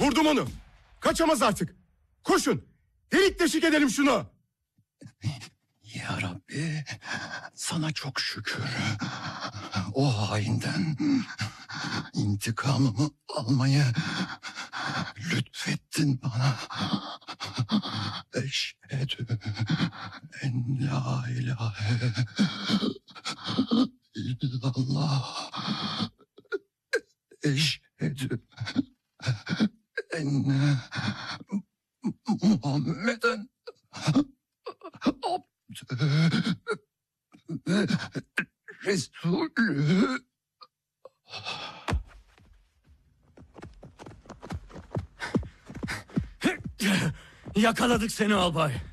Vurdum onu. Kaçamaz artık. Koşun. Delik deşik edelim şunu. Ya Rabbi, sana çok şükür. O hainden intikamımı almayı lütfettin bana. Eşhedü en la ilahe illallah. Eşhedü enne Muhammeden abdü ve Resulü. Yakaladık seni albay.